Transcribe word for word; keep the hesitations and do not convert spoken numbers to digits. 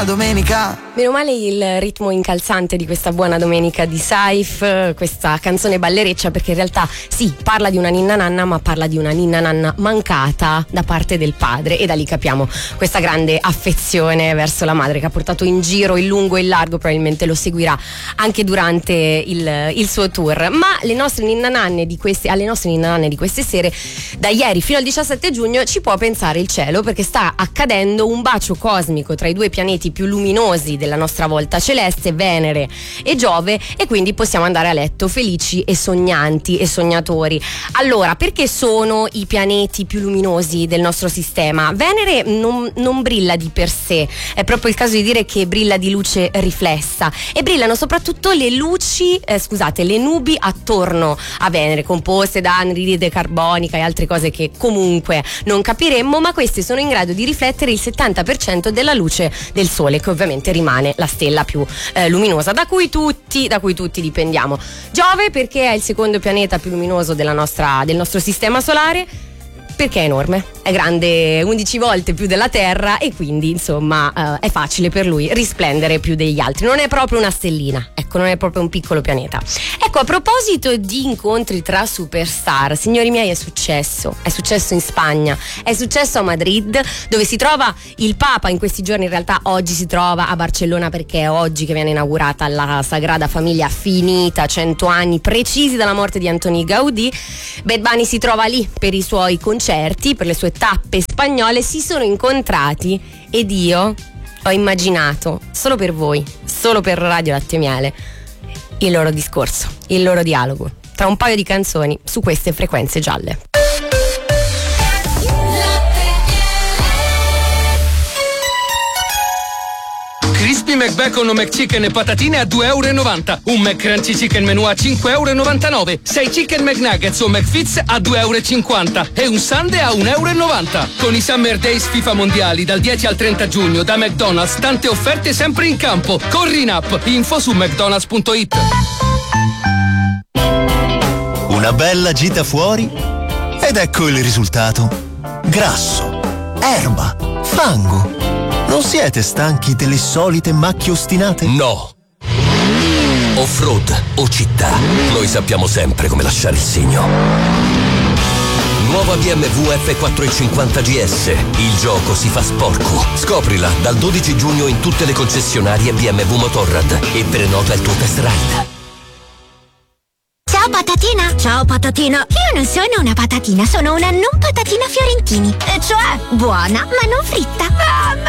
buona domenica. Meno male il ritmo incalzante di questa buona domenica di Saif, questa canzone ballereccia, perché in realtà sì, parla di una ninna nanna, ma parla di una ninna nanna mancata da parte del padre, e da lì capiamo questa grande affezione verso la madre che ha portato in giro in lungo e in largo, probabilmente lo seguirà anche durante il, il suo tour. Ma le nostre ninna nanne di queste, alle nostre ninna nanne di queste sere, da ieri fino al diciassette giugno ci può pensare il cielo, perché sta accadendo un bacio cosmico tra i due pianeti più luminosi della nostra volta celeste, Venere e Giove, e quindi possiamo andare a letto felici e sognanti e sognatori. Allora, perché sono i pianeti più luminosi del nostro sistema? Venere non, non brilla di per sé, è proprio il caso di dire che brilla di luce riflessa, e brillano soprattutto le luci, eh, scusate, le nubi attorno a Venere, composte da anidride carbonica e altre cose che comunque non capiremmo, ma queste sono in grado di riflettere il settanta per cento della luce del Sole, che ovviamente rimane la stella più eh, luminosa da cui tutti da cui tutti dipendiamo. Giove perché è il secondo pianeta più luminoso della nostra, del nostro sistema solare, perché è enorme, è grande undici volte più della Terra, e quindi insomma eh, è facile per lui risplendere più degli altri. Non è proprio una stellina, ecco, non è proprio un piccolo pianeta. Ecco, a proposito di incontri tra superstar, signori miei, è successo, è successo in Spagna, è successo a Madrid, dove si trova il Papa in questi giorni. In realtà oggi si trova a Barcellona, perché è oggi che viene inaugurata la Sagrada Famiglia, finita cento anni precisi dalla morte di Antoni Gaudì. Bad Bunny si trova lì per i suoi concerti, per le sue tappe spagnole. Si sono incontrati ed io ho immaginato, solo per voi, solo per Radio Latte e Miele, il loro discorso, il loro dialogo tra un paio di canzoni su queste frequenze gialle. Crispy McBacon o McChicken e patatine a due euro e novanta. Un McCrunchy Chicken Menù a cinque euro e novantanove. sei Chicken McNuggets o McFits a due euro e cinquanta. E un sundae a un euro e novanta. Con i Summer Days FIFA Mondiali dal dieci al trenta giugno da McDonald's, tante offerte sempre in campo. Corri in app. Info su mcdonalds punto it. Una bella gita fuori ed ecco il risultato. Grasso, erba, fango. Non siete stanchi delle solite macchie ostinate? No. Off-road o città, noi sappiamo sempre come lasciare il segno. Nuova B M W F quattrocentocinquanta G S. Il gioco si fa sporco. Scoprila dal dodici giugno in tutte le concessionarie B M W Motorrad e prenota il tuo test ride. Ciao patatina! Ciao patatina! Io non sono una patatina, sono una non patatina Fiorentini. E cioè? Buona, ma non fritta. Mamma!